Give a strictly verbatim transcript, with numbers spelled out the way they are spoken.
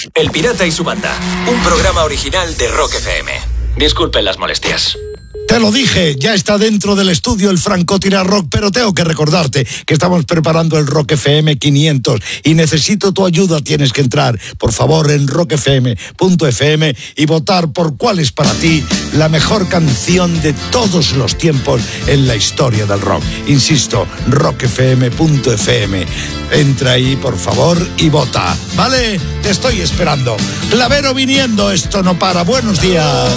El Pirata y su banda, un programa original de Rock F M. Disculpen las molestias. Te lo dije, ya está dentro del estudio el Francotirador Rock, pero tengo que recordarte que estamos preparando el Rock F M quinientos y necesito tu ayuda. Tienes que entrar, por favor, en rock f m punto f m y votar por cuál es para ti la mejor canción de todos los tiempos en la historia del rock. Insisto, rock f m punto f m. Entra ahí, por favor, y vota, ¿vale? Te estoy esperando. Clavero viniendo, esto no para. Buenos días.